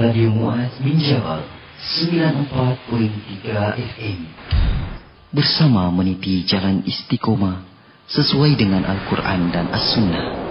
Radio Muaz bin Jabal 94.3 FM. Bersama meniti jalan istiqomah sesuai dengan Al-Quran dan As-Sunnah.